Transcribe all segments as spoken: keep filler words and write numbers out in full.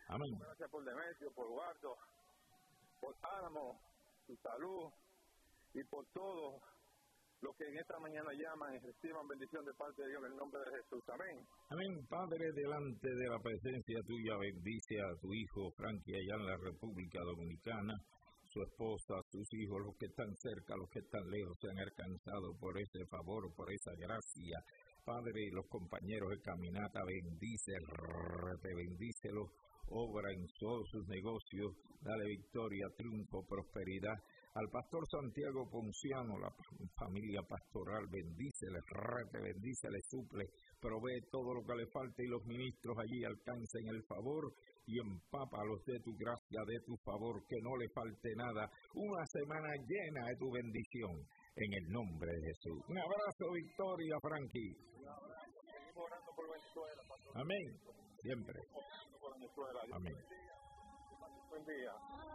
Amén. Gracias por Demetrio, por Guardo, por Álamo, su salud y por todo lo que en esta mañana llaman y reciban bendición de parte de Dios en el nombre de Jesús. Amén. Amén. Padre, delante de la presencia tuya, bendice a tu hijo Frankie allá en la República Dominicana, su esposa, sus hijos, los que están cerca, los que están lejos, se han alcanzado por ese favor, por esa gracia. Padre, los compañeros de caminata, bendice, te bendícelos, obra en todos sus negocios, dale victoria, triunfo, prosperidad. Al pastor Santiago Ponciano, la familia pastoral, bendícele, rete, bendícele, suple, provee todo lo que le falte y los ministros allí alcancen el favor y empápalos de tu gracia, de tu favor, que no le falte nada. Una semana llena de tu bendición, en el nombre de Jesús. Un abrazo, Victoria, Frankie. Seguimos orando por Venezuela, pastor. Amén. Siempre. Orando por Venezuela. Amén. Buen día.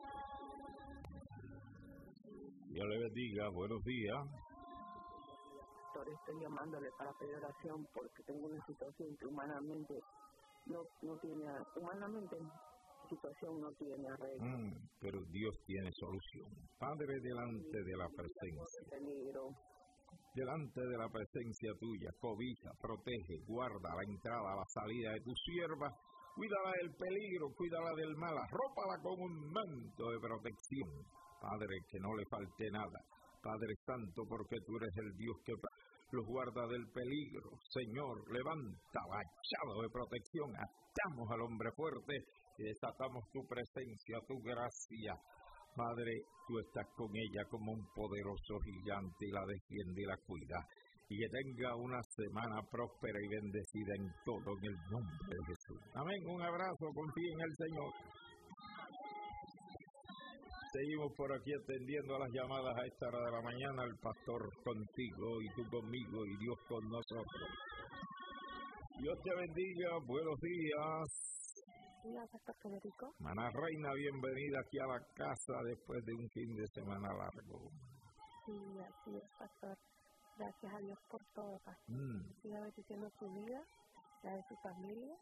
Dios le bendiga, buenos días. Doctor, estoy llamándole para pedir oración porque tengo una situación que humanamente no, no tiene, humanamente la situación no tiene arreglo. Mm, pero Dios tiene solución. Padre, delante de la presencia, Peligro. delante de la presencia tuya, cobija, protege, guarda la entrada, la salida de tu sierva, cuídala del peligro, cuídala del mal, arrópala con un manto de protección. Padre, que no le falte nada. Padre Santo, porque tú eres el Dios que los guarda del peligro. Señor, levanta bachado de protección. Atamos al hombre fuerte y desatamos tu presencia, tu gracia. Padre, tú estás con ella como un poderoso gigante y la defiende y la cuida. Y que tenga una semana próspera y bendecida en todo, en el nombre de Jesús. Amén. Un abrazo, confíe en el Señor. Seguimos por aquí atendiendo a las llamadas a esta hora de la mañana, el pastor contigo y tú conmigo y Dios con nosotros. Dios te bendiga, buenos días. Hola, pastor Federico. Maná Reina, bienvenida aquí a la casa después de un fin de semana largo. Sí, así es, pastor. Gracias a Dios por todo, pastor. Mm. Siga bendiciendo su vida, la de su familia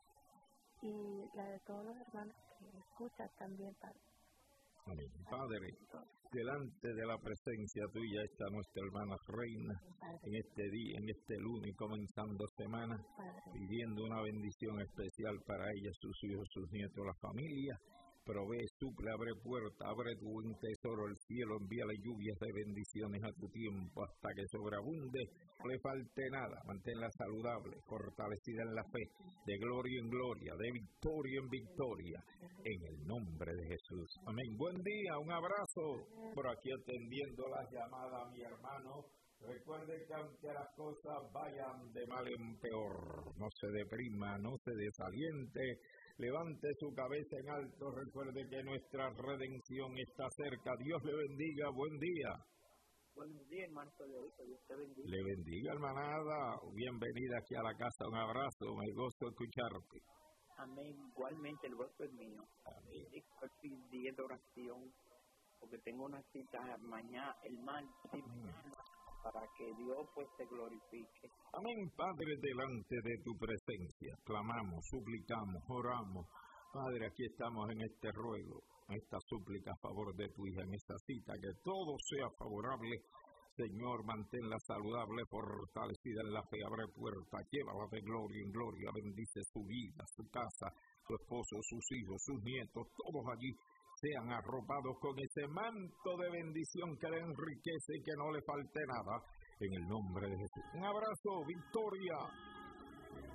y la de todos los hermanos que escuchan también, padre. Amén. Padre, delante de la presencia tuya está nuestra hermana Reina en este día, en este lunes, comenzando semana, pidiendo una bendición especial para ella, sus hijos, sus nietos, la familia. Provee, suple, abre puerta, abre tu buen tesoro el cielo, envíale lluvias de bendiciones a tu tiempo hasta que sobreabunde, no le falte nada, manténla saludable, fortalecida en la fe, de gloria en gloria, de victoria en victoria, en el nombre de Jesús. Amén. Buen día, un abrazo. Por aquí atendiendo las llamadas, mi hermano. Recuerde que aunque las cosas vayan de mal en peor, no se deprima, no se desaliente. Levante su cabeza en alto, recuerde que nuestra redención está cerca. Dios le bendiga, buen día. Buenos días, hermano Federico, Dios te bendiga. Le bendiga, hermanada, bienvenida aquí a la casa, un abrazo, me gozo escucharte. Amén, igualmente el gozo es mío. Amén. Estoy pidiendo oración porque tengo una cita mañana, el martes, Mm. para que Dios pues se glorifique. Amén, Padre, delante de tu presencia, clamamos, suplicamos, oramos. Padre, aquí estamos en este ruego, en esta súplica a favor de tu hija, en esta cita, que todo sea favorable. Señor, manténla saludable, fortalecida en la fe, abre puertas, llévala de gloria en gloria, bendice su vida, su casa, su esposo, sus hijos, sus nietos, todos allí sean arropados con ese manto de bendición que le enriquece y que no le falte nada, en el nombre de Jesús. Un abrazo, victoria.